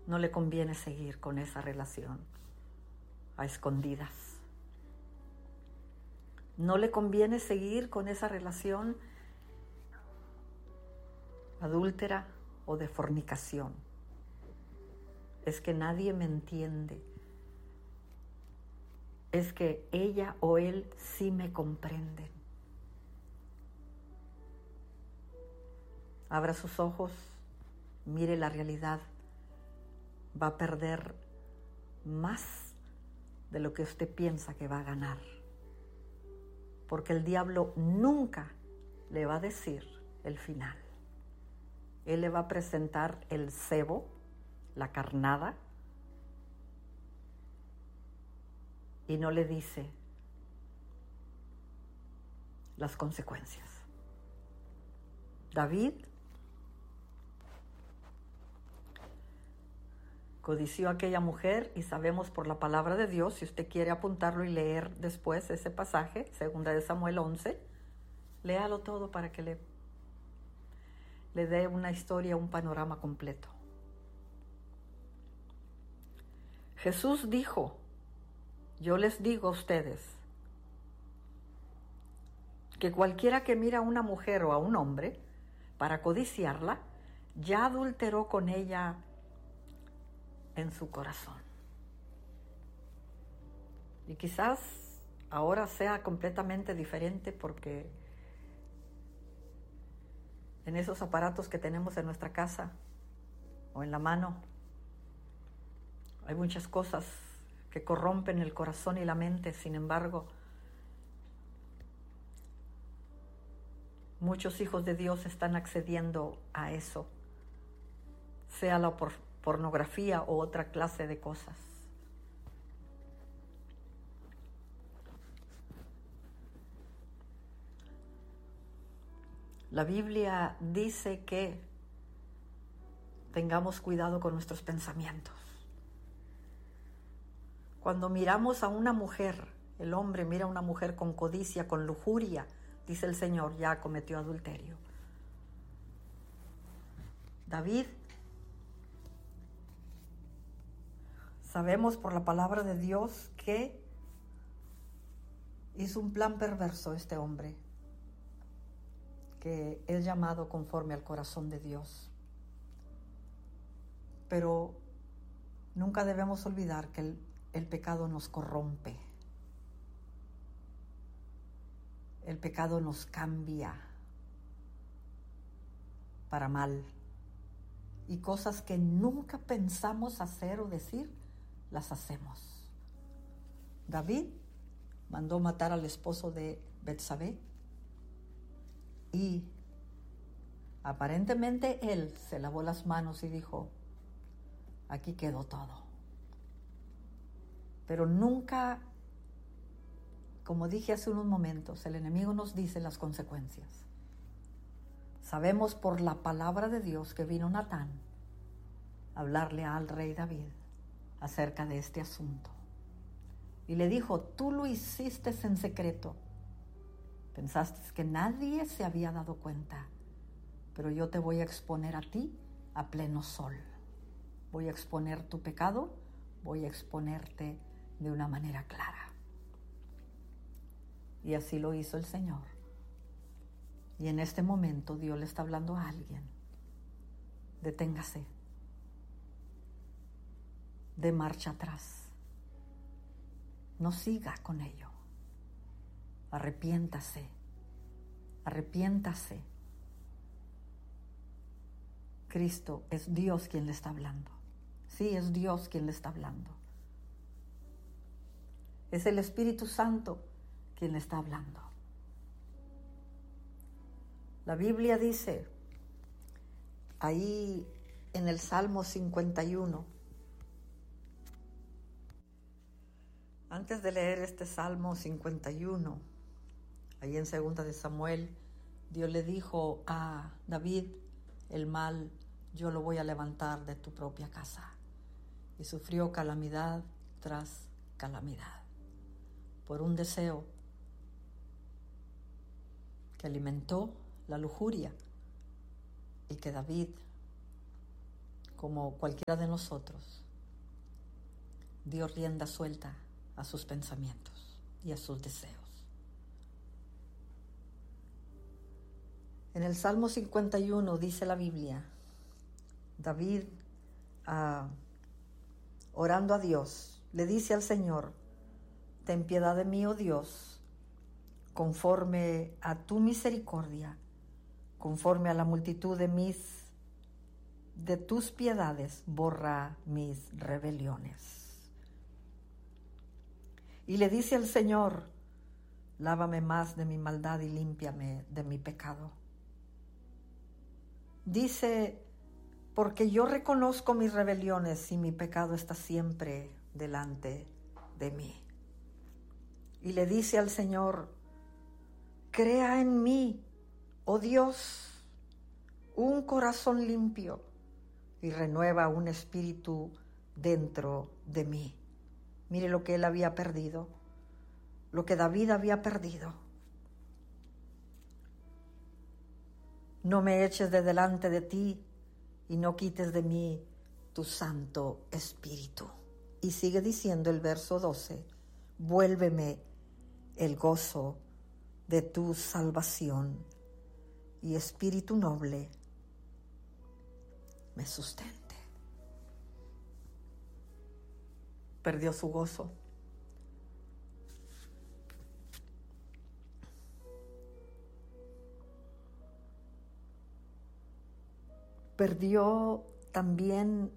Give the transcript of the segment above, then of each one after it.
no le conviene seguir con esa relación a escondidas. No le conviene seguir con esa relación adúltera o de fornicación. Es que nadie me entiende. Es que ella o él sí me comprenden. Abra sus ojos, mire la realidad. Va a perder más de lo que usted piensa que va a ganar. Porque el diablo nunca le va a decir el final. Él le va a presentar el cebo, la carnada, y no le dice las consecuencias. David codició a aquella mujer y sabemos por la palabra de Dios, si usted quiere apuntarlo y leer después ese pasaje, 2 de Samuel 11, léalo todo para que le dé una historia, un panorama completo. Jesús dijo, yo les digo a ustedes, que cualquiera que mira a una mujer o a un hombre para codiciarla, ya adulteró con ella en su corazón. Y quizás ahora sea completamente diferente porque en esos aparatos que tenemos en nuestra casa o en la mano hay muchas cosas que corrompen el corazón y la mente. Sin embargo, muchos hijos de Dios están accediendo a eso, sea la pornografía o otra clase de cosas. La Biblia dice que tengamos cuidado con nuestros pensamientos. Cuando miramos a una mujer, el hombre mira a una mujer con codicia, con lujuria, dice el Señor, ya cometió adulterio. David, sabemos por la palabra de Dios que hizo un plan perverso este hombre, que es llamado conforme al corazón de Dios. Pero nunca debemos olvidar que el pecado nos corrompe. El pecado nos cambia para mal. Y cosas que nunca pensamos hacer o decir, las hacemos. David mandó matar al esposo de Betsabé y aparentemente él se lavó las manos y dijo, aquí quedó todo. Pero nunca, como dije hace unos momentos, el enemigo nos dice las consecuencias. Sabemos por la palabra de Dios que vino Natán a hablarle al rey David acerca de este asunto. Y le dijo, tú lo hiciste en secreto. Pensaste que nadie se había dado cuenta, pero yo te voy a exponer a ti a pleno sol. Voy a exponer tu pecado, voy a exponerte de una manera clara. Y así lo hizo el Señor. Y en este momento Dios le está hablando a alguien. Deténgase. De marcha atrás. No siga con ello. Arrepiéntase. Arrepiéntase. Cristo es Dios quien le está hablando. Sí, es Dios quien le está hablando. Es el Espíritu Santo quien le está hablando. La Biblia dice, ahí en el Salmo 51, antes de leer este Salmo 51, ahí en 2 de Samuel, Dios le dijo a David, el mal yo lo voy a levantar de tu propia casa. Y sufrió calamidad tras calamidad, por un deseo que alimentó la lujuria y que David como cualquiera de nosotros, dio rienda suelta a sus pensamientos y a sus deseos. En el Salmo 51 dice la Biblia, David, orando a Dios, le dice al Señor: ten piedad de mí, oh Dios, conforme a tu misericordia, conforme a la multitud de tus piedades, borra mis rebeliones. Y le dice al Señor: lávame más de mi maldad y límpiame de mi pecado. Dice: porque yo reconozco mis rebeliones y mi pecado está siempre delante de mí. Y le dice al Señor: crea en mí, oh Dios, un corazón limpio y renueva un espíritu dentro de mí. Mire lo que él había perdido, lo que David había perdido. No me eches de delante de ti y no quites de mí tu Santo Espíritu. Y sigue diciendo el verso 12, vuélveme el gozo de tu salvación y espíritu noble me sustente. Perdió su gozo. Perdió también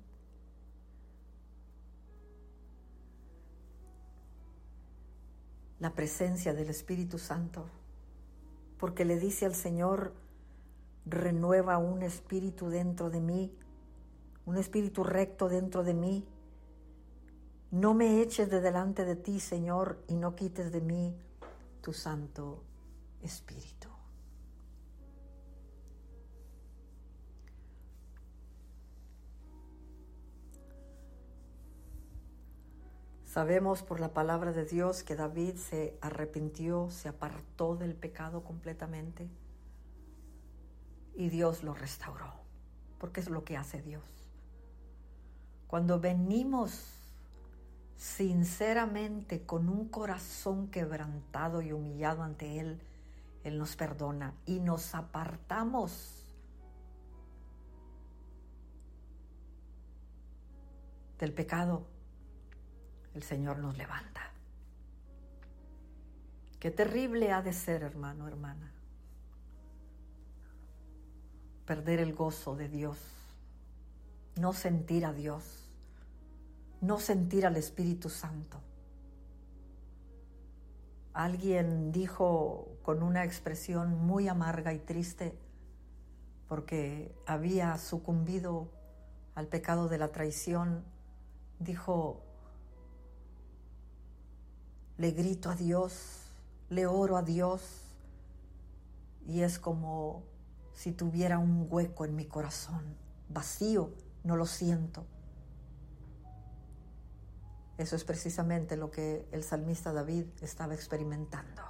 la presencia del Espíritu Santo, porque le dice al Señor: renueva un espíritu dentro de mí, un espíritu recto dentro de mí. No me eches de delante de ti, Señor, y no quites de mí tu Santo Espíritu. Sabemos por la palabra de Dios que David se arrepintió, se apartó del pecado completamente y Dios lo restauró, porque es lo que hace Dios. Cuando venimos sinceramente con un corazón quebrantado y humillado ante Él, Él nos perdona y nos apartamos del pecado. El Señor nos levanta. Qué terrible ha de ser, hermano, hermana, perder el gozo de Dios, no sentir a Dios, no sentir al Espíritu Santo. Alguien dijo con una expresión muy amarga y triste, porque había sucumbido al pecado de la traición, dijo: le grito a Dios, le oro a Dios, y es como si tuviera un hueco en mi corazón, vacío, no lo siento. Eso es precisamente lo que el salmista David estaba experimentando.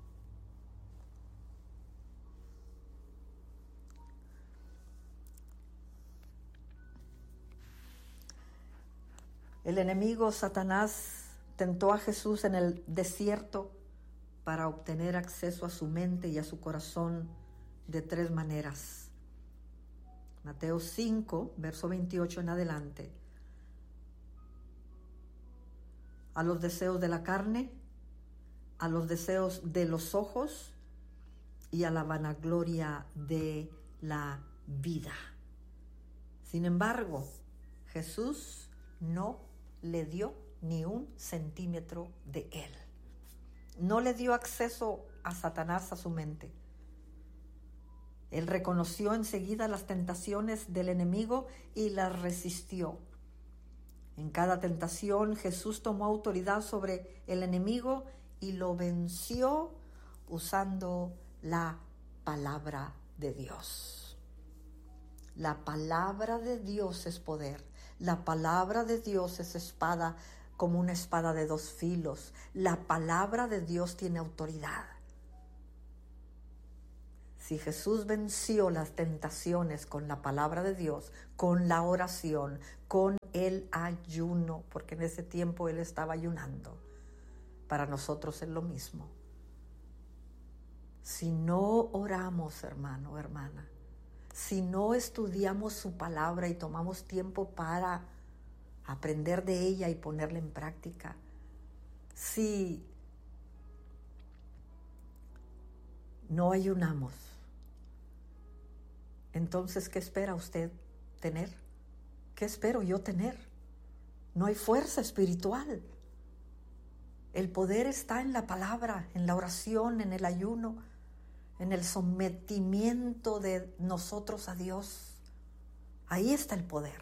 El enemigo Satanás tentó a Jesús en el desierto para obtener acceso a su mente y a su corazón de 3 maneras. Mateo 5, verso 28 en adelante. A los deseos de la carne, a los deseos de los ojos y a la vanagloria de la vida. Sin embargo, Jesús no le dio ni 1 centímetro de él. No le dio acceso a Satanás a su mente. Él reconoció enseguida las tentaciones del enemigo y las resistió. En cada tentación Jesús tomó autoridad sobre el enemigo y lo venció usando la palabra de Dios. La palabra de Dios es poder. La palabra de Dios es espada, como una espada de 2 filos. La palabra de Dios tiene autoridad. Si Jesús venció las tentaciones con la palabra de Dios, con la oración, con el ayuno, porque en ese tiempo Él estaba ayunando, para nosotros es lo mismo. Si no oramos, hermano, hermana, si no estudiamos su palabra y tomamos tiempo para aprender de ella y ponerla en práctica, si no ayunamos, entonces, ¿qué espera usted tener? ¿Qué espero yo tener? No hay fuerza espiritual. El poder está en la palabra, en la oración, en el ayuno, en el sometimiento de nosotros a Dios. Ahí está el poder.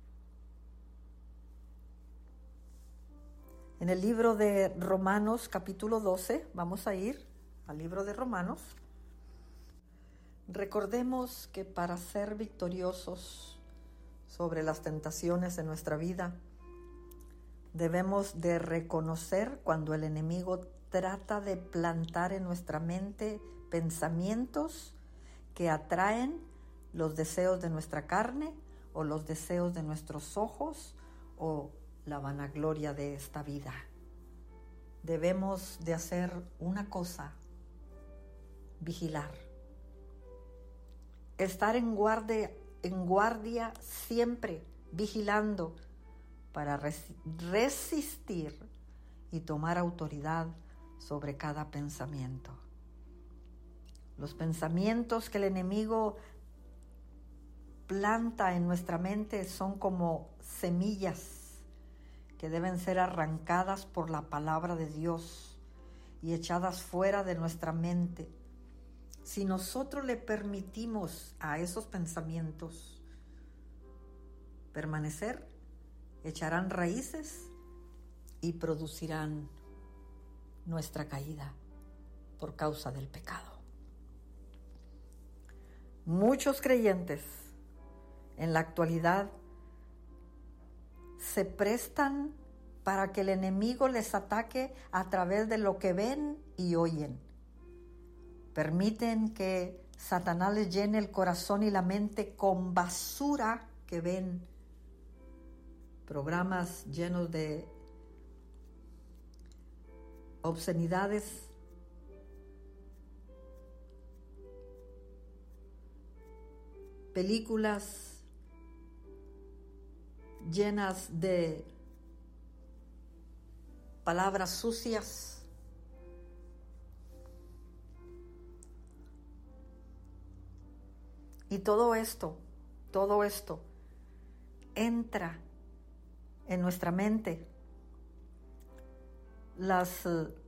En el libro de Romanos, capítulo 12, vamos a ir al libro de Romanos. Recordemos que para ser victoriosos sobre las tentaciones de nuestra vida, debemos de reconocer cuando el enemigo trata de plantar en nuestra mente pensamientos que atraen los deseos de nuestra carne o los deseos de nuestros ojos o la vanagloria de esta vida. Debemos de hacer una cosa: vigilar. Estar en guardia siempre, vigilando para resistir y tomar autoridad sobre cada pensamiento. Los pensamientos que el enemigo planta en nuestra mente son como semillas que deben ser arrancadas por la palabra de Dios y echadas fuera de nuestra mente. Si nosotros le permitimos a esos pensamientos permanecer, echarán raíces y producirán nuestra caída por causa del pecado. Muchos creyentes en la actualidad se prestan para que el enemigo les ataque a través de lo que ven y oyen. Permiten que Satanás les llene el corazón y la mente con basura que ven. Programas llenos de obscenidades, películas llenas de palabras sucias, y todo esto entra en nuestra mente. Las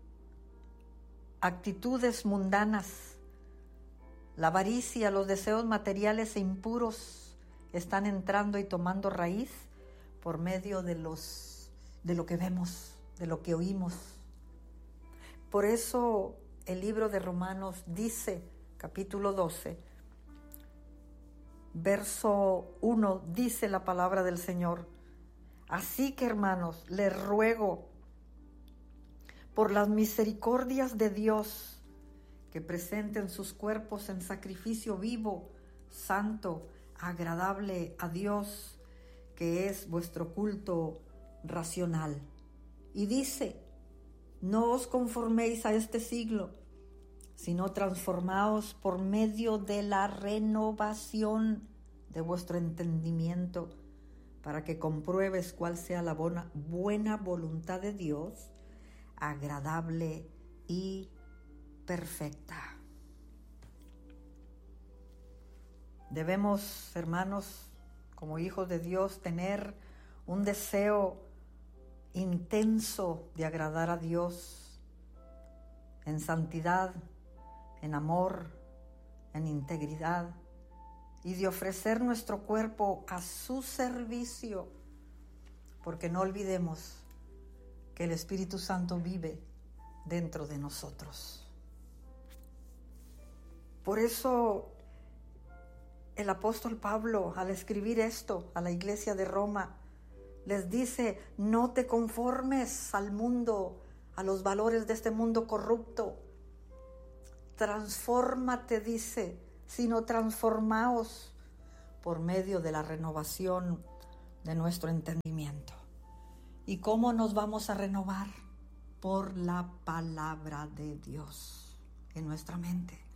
actitudes mundanas, la avaricia, los deseos materiales e impuros están entrando y tomando raíz por medio de lo que vemos, de lo que oímos. Por eso el libro de Romanos dice, capítulo 12, verso 1, dice la palabra del Señor: así que, hermanos, les ruego por las misericordias de Dios que presenten sus cuerpos en sacrificio vivo, santo, agradable a Dios, que es vuestro culto racional. Y dice: no os conforméis a este siglo, sino transformaos por medio de la renovación de vuestro entendimiento, para que compruebes cuál sea la buena voluntad de Dios, agradable y perfecta. Debemos, hermanos, como hijos de Dios, tener un deseo intenso de agradar a Dios en santidad, en amor, en integridad, y de ofrecer nuestro cuerpo a su servicio, porque no olvidemos que el Espíritu Santo vive dentro de nosotros. Por eso el apóstol Pablo, al escribir esto a la iglesia de Roma, les dice: no te conformes al mundo, a los valores de este mundo corrupto. transfórmate, dice, sino transformaos por medio de la renovación de nuestro entendimiento. ¿Y cómo nos vamos a renovar? Por la palabra de Dios en nuestra mente.